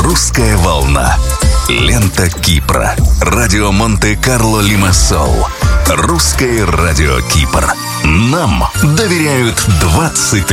«Русская волна». Лента Кипра. Радио Монте-Карло Лимассол. Русское радио Кипр. Нам доверяют 20